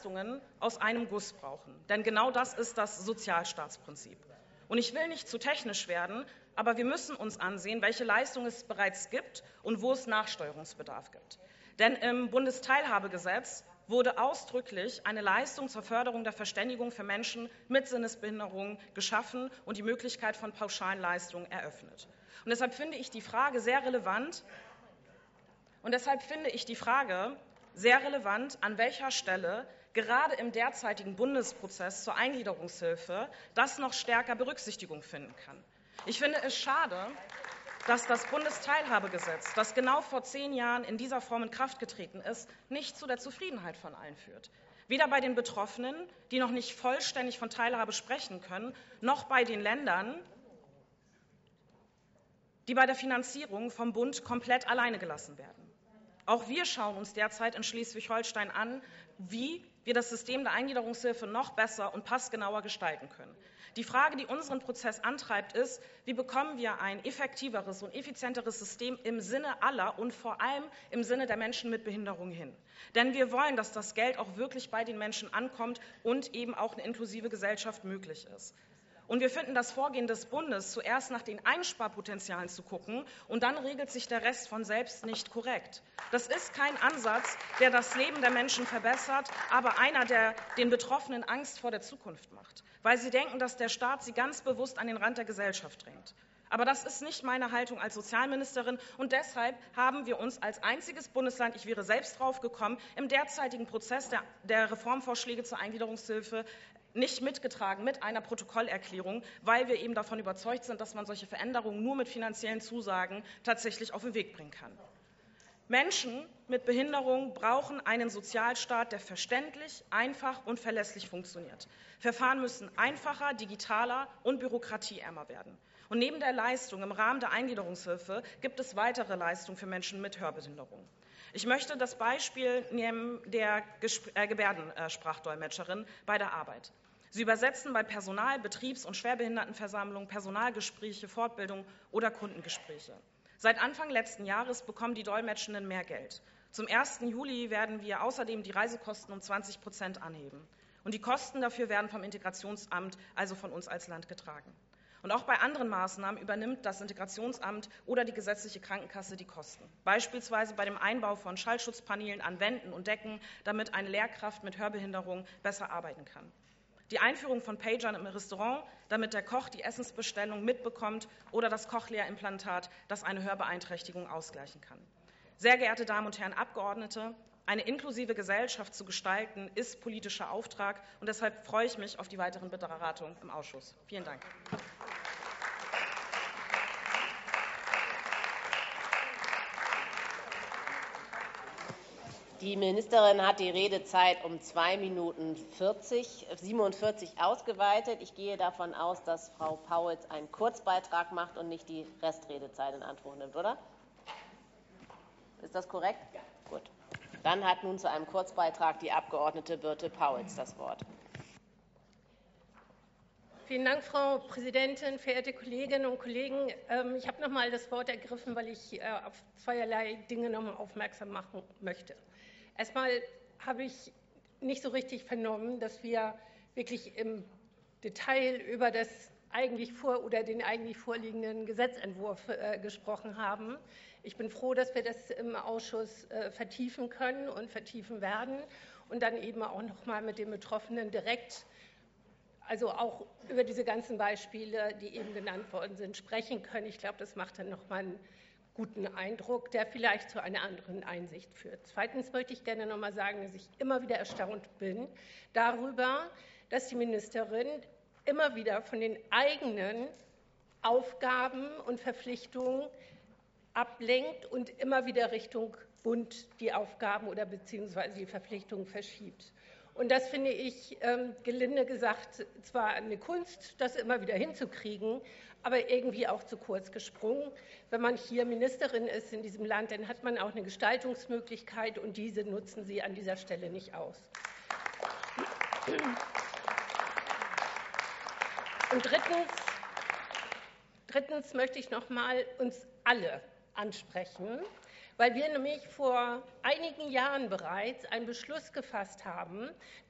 Leistungen aus einem Guss brauchen. Denn genau das ist das Sozialstaatsprinzip. Und ich will nicht zu technisch werden, aber wir müssen uns ansehen, welche Leistungen es bereits gibt und wo es Nachsteuerungsbedarf gibt. Denn im Bundesteilhabegesetz wurde ausdrücklich eine Leistung zur Förderung der Verständigung für Menschen mit Sinnesbehinderung geschaffen und die Möglichkeit von pauschalen Leistungen eröffnet. Und deshalb finde ich die Frage sehr relevant, an welcher Stelle gerade im derzeitigen Bundesprozess zur Eingliederungshilfe das noch stärker Berücksichtigung finden kann. Ich finde es schade, dass das Bundesteilhabegesetz, das genau vor 10 Jahren in dieser Form in Kraft getreten ist, nicht zu der Zufriedenheit von allen führt. Weder bei den Betroffenen, die noch nicht vollständig von Teilhabe sprechen können, noch bei den Ländern, die bei der Finanzierung vom Bund komplett alleine gelassen werden. Auch wir schauen uns derzeit in Schleswig-Holstein an, wie wir das System der Eingliederungshilfe noch besser und passgenauer gestalten können. Die Frage, die unseren Prozess antreibt, ist, wie bekommen wir ein effektiveres und effizienteres System im Sinne aller und vor allem im Sinne der Menschen mit Behinderung hin. Denn wir wollen, dass das Geld auch wirklich bei den Menschen ankommt und eben auch eine inklusive Gesellschaft möglich ist. Und wir finden das Vorgehen des Bundes, zuerst nach den Einsparpotenzialen zu gucken und dann regelt sich der Rest von selbst, nicht korrekt. Das ist kein Ansatz, der das Leben der Menschen verbessert, aber einer, der den Betroffenen Angst vor der Zukunft macht, weil sie denken, dass der Staat sie ganz bewusst an den Rand der Gesellschaft drängt. Aber das ist nicht meine Haltung als Sozialministerin und deshalb haben wir uns als einziges Bundesland, ich wäre selbst drauf gekommen, im derzeitigen Prozess der Reformvorschläge zur Eingliederungshilfe nicht mitgetragen mit einer Protokollerklärung, weil wir eben davon überzeugt sind, dass man solche Veränderungen nur mit finanziellen Zusagen tatsächlich auf den Weg bringen kann. Menschen mit Behinderung brauchen einen Sozialstaat, der verständlich, einfach und verlässlich funktioniert. Verfahren müssen einfacher, digitaler und bürokratieärmer werden. Und neben der Leistung im Rahmen der Eingliederungshilfe gibt es weitere Leistungen für Menschen mit Hörbehinderung. Ich möchte das Beispiel nehmen der Gebärdensprachdolmetscherin bei der Arbeit. Sie übersetzen bei Personal-, Betriebs- und Schwerbehindertenversammlungen, Personalgespräche, Fortbildung oder Kundengespräche. Seit Anfang letzten Jahres bekommen die Dolmetschenden mehr Geld. Zum 1. Juli werden wir außerdem die Reisekosten um 20% anheben. Und die Kosten dafür werden vom Integrationsamt, also von uns als Land, getragen. Und auch bei anderen Maßnahmen übernimmt das Integrationsamt oder die gesetzliche Krankenkasse die Kosten. Beispielsweise bei dem Einbau von Schallschutzpaneelen an Wänden und Decken, damit eine Lehrkraft mit Hörbehinderung besser arbeiten kann. Die Einführung von Pagern im Restaurant, damit der Koch die Essensbestellung mitbekommt oder das Cochlea-Implantat, das eine Hörbeeinträchtigung ausgleichen kann. Sehr geehrte Damen und Herren Abgeordnete, eine inklusive Gesellschaft zu gestalten, ist politischer Auftrag. Und deshalb freue ich mich auf die weiteren Beratungen im Ausschuss. Vielen Dank. Die Ministerin hat die Redezeit um 2 Minuten 47 ausgeweitet. Ich gehe davon aus, dass Frau Pauwels einen Kurzbeitrag macht und nicht die Restredezeit in Anspruch nimmt, oder? Ist das korrekt? Ja. Gut. Dann hat nun zu einem Kurzbeitrag die Abgeordnete Birte Pauwels das Wort. Vielen Dank, Frau Präsidentin, verehrte Kolleginnen und Kollegen. Ich habe noch mal das Wort ergriffen, weil ich auf zweierlei Dinge noch mal aufmerksam machen möchte. Erstmal habe ich nicht so richtig vernommen, dass wir wirklich im Detail über den eigentlich vorliegenden Gesetzentwurf gesprochen haben. Ich bin froh, dass wir das im Ausschuss vertiefen können und vertiefen werden und dann eben auch noch mal mit den Betroffenen direkt, also auch über diese ganzen Beispiele, die eben genannt worden sind, sprechen können. Ich glaube, das macht dann noch mal einen guten Eindruck, der vielleicht zu einer anderen Einsicht führt. Zweitens möchte ich gerne noch mal sagen, dass ich immer wieder erstaunt bin darüber, dass die Ministerin immer wieder von den eigenen Aufgaben und Verpflichtungen ablenkt und immer wieder Richtung Bund die Aufgaben oder beziehungsweise die Verpflichtungen verschiebt. Und das finde ich, gelinde gesagt, zwar eine Kunst, das immer wieder hinzukriegen, aber irgendwie auch zu kurz gesprungen. Wenn man hier Ministerin ist in diesem Land, dann hat man auch eine Gestaltungsmöglichkeit und diese nutzen Sie an dieser Stelle nicht aus. Und drittens möchte ich noch mal uns alle ansprechen, weil wir nämlich vor einigen Jahren bereits einen Beschluss gefasst haben,